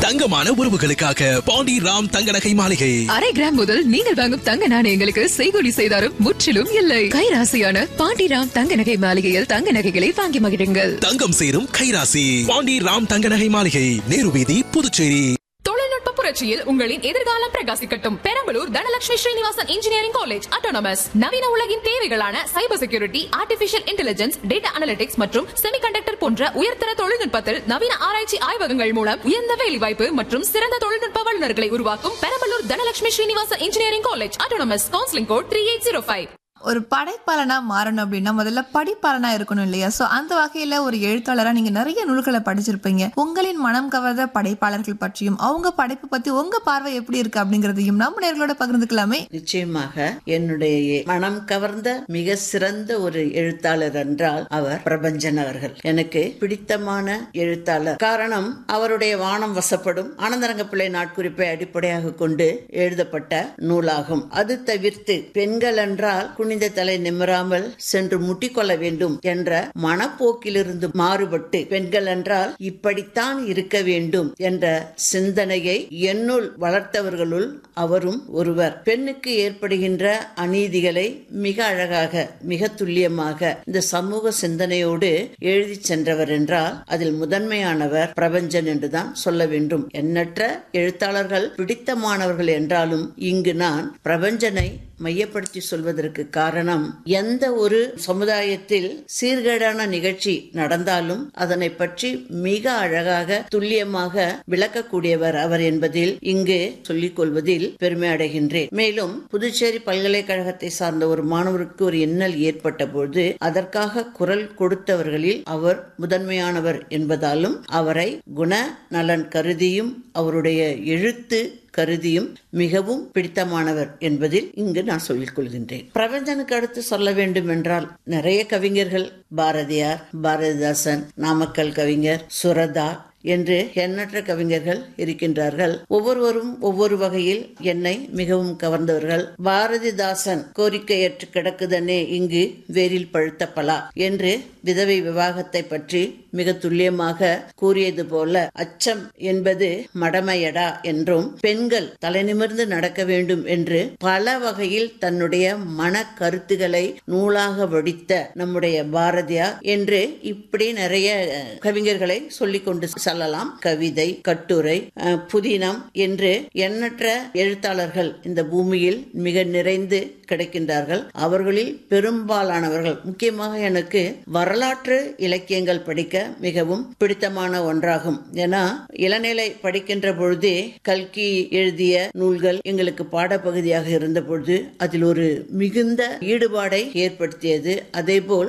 தங்கமான உறவுகளுக்காக பாண்டி ராம் தங்க நகை மாளிகை. அரை கிராம் முதல் நீங்கள் வாங்கும் தங்க நாணயங்களுக்கு செய்கூலி செய்தாரும் முற்றிலும் இல்லை. கைராசியான பாண்டி ராம் தங்க நகை மாளிகையில் தங்க நகைகளை வாங்கி மகிழுங்கள். தங்கம் சேரும் கைராசி பாண்டி ராம் தங்க நகை மாளிகை, நேரு வீதி, புதுச்சேரி. தொழில்நுட்ப புரட்சியில் உங்களின் எதிர்காலம் பிரகாசிக்கட்டும். Perambalur Dhanalakshmi Srinivasan engineering college autonomous நவீன உலகின் தேவைகளான cyber security, artificial intelligence, data analytics மற்றும் செமிகண்டக்டர் போன்ற உயர்தர தொழில்நுட்பத்தில் நவீன ஆராய்ச்சி ஆய்வகங்கள் மூலம் உயர்ந்த வேலைவாய்ப்பு மற்றும் சிறந்த தொழில்நுட்ப வல்லுநர்களை உருவாக்கும் Perambalur Dhanalakshmi Srinivasan engineering college autonomous. Counselling code 3805. ஒரு படைப்பாளனா மாறணும் அப்படின்னா முதல்ல படிப்பாளனா இருக்கணும் இல்லையா? சோ அந்த வகையில ஒரு எழுத்தாளரா நீங்க நிறைய நூல்களை படிச்சிருப்பீங்க. உங்களின் மனம் கவர்ந்த படைப்பாளர்கள் பற்றியும் அவங்க படைப்பு பத்தி உங்க பார்வை எப்படி இருக்கு அப்படிங்கறதையும் நம்ம நேயர்களோட பகிர்ந்துக்கலாமே. நிச்சயமாக என்னுடைய மனம் கவர்ந்த மிக சிறந்த ஒரு எழுத்தாளர் என்றால் அவர் பிரபஞ்சன் அவர்கள். எனக்கு பிடித்தமான எழுத்தாளர். காரணம், அவருடைய வானம் வசப்படும் ஆனந்தரங்க பிள்ளை நாட்குறிப்பை அடிப்படையாக கொண்டு எழுதப்பட்ட நூலாகும். அது தவிர்த்து பெண்கள் என்றால் குனிந்த தலை நிமிராமல் சென்று முட்டிக்கொள்ள வேண்டும் என்ற மனப்போக்கிலிருந்து மாறுபட்டு பெண்கள் என்றால் இப்படித்தான் இருக்க வேண்டும் என்ற சிந்தனையை என்னுள் வளர்த்தவர்களுள் அவரும் ஒருவர். பெண்ணுக்கு ஏற்படுகின்ற அநீதிகளை மிக அழகாக, மிக துல்லியமாக இந்த சமூக சிந்தனையோடு எழுதி சென்றவர் என்றால் அதில் முதன்மையானவர் பிரபஞ்சன் என்றுதான் சொல்ல வேண்டும். எண்ணற்ற எழுத்தாளர்கள் பிடித்தமானவர்கள் என்றாலும் இங்கு நான் பிரபஞ்சனை மையப்படுத்தி சொல்வதற்கு காரணம், எந்த ஒரு சமுதாயத்தில் சீர்கேடான நிகழ்ச்சி நடந்தாலும் அதனை பற்றி மிக அழகாக துல்லியமாக விளக்கக்கூடியவர் அவர் என்பதில் இங்கு சொல்லிக் கொள்வதில் பெருமை அடைகின்றேன். மேலும் புதுச்சேரி பல்கலைக்கழகத்தை சார்ந்த ஒரு மாணவருக்கு ஒரு இன்னல் ஏற்பட்ட போது அதற்காக குரல் கொடுத்தவர்களில் அவர் முதன்மையானவர் என்பதாலும் அவரை குண நலன் கருதியும் அவருடைய எழுத்து கருதியும் மிகவும் பிடித்தமானவர் என்பதில் இங்கு நான் சொல்லிக் கொள்கின்றேன். பிரபஞ்சனுக்கு அடுத்து சொல்ல வேண்டும் என்றால் நிறைய கவிஞர்கள், பாரதியார், பாரதிதாசன், நாமக்கல் கவிஞர், சுரதா என்று எண்ணற்ற கவிஞர்கள் இருக்கின்றார்கள். ஒவ்வொருவரும் ஒவ்வொரு வகையில் என்னை மிகவும் கவர்ந்தவர்கள். பாரதிதாசன் கோரிக்கையற்று கிடக்குதனே இங்கு வேரில் பழுத்த பலா என்று விதவை விவாகத்தை பற்றி மிக துல்லியமாக கூறியது போல, அச்சம் என்பது மடமையடா என்றும் பெண்கள் தலைநிமிர்ந்து நடக்க வேண்டும் என்று பல வகையில் தன்னுடைய மன கருத்துக்களை நூலாக வடித்த நம்முடைய பாரதியார் என்று இப்படி நிறைய கவிஞர்களை சொல்லிக் கொண்டு சொல்லலாம். கவிதை, கட்டுரை, புதினம் என்று எண்ணற்ற எழுத்தாளர்கள் இந்த பூமியில் மிக நிறைந்து கிடைக்கின்றார்கள். அவர்களில் பெரும்பாலானவர்கள், முக்கியமாக எனக்கு வரலாற்று இலக்கியங்கள் படிக்க மிகவும் பிடித்தமான ஒன்றாகும். ஏன்னா இளநிலை படிக்கின்ற பொழுதே கல்கி எழுதிய நூல்கள் எங்களுக்கு பாடப்பகுதியாக இருந்த பொழுது அதில் ஒரு மிகுந்த ஈடுபாடை ஏற்படுத்தியது. அதேபோல்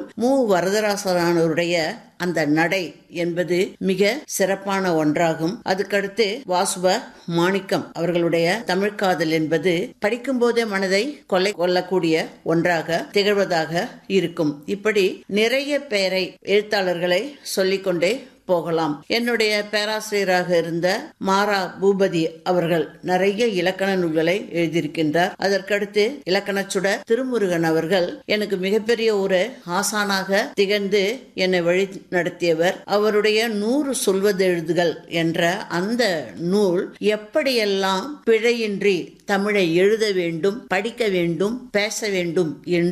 வரதராசனுடைய அந்த நடை என்பது மிக சிறப்பான ஒன்றாகும். அதுக்கடுத்து வாசுப மாணிக்கம் அவர்களுடைய தமிழ்காதல் என்பது படிக்கும் போதே மனதை கொள்ளக்கூடிய ஒன்றாக திகழ்வதாக இருக்கும். இப்படி நிறைய பேரை, எழுத்தாளர்களை சொல்லிக்கொண்டே போகலாம். என்னுடைய பேராசிரியராக இருந்த மாரா பூபதி அவர்கள் நிறைய இலக்கண நூல்களை எழுதியிருக்கின்றார். அதற்கடுத்து இலக்கணச்சுடர் திருமுருகன் அவர்கள் எனக்கு மிகப்பெரிய ஒரு ஆசானாக திகழ்ந்து என்னை வழி நடத்தியவர். அவருடைய 100 சொல்வதெழுதுகள் என்ற அந்த நூல் எப்படியெல்லாம் பிழையின்றி தமிழை எழுத வேண்டும், படிக்க வேண்டும், பேச வேண்டும் என்று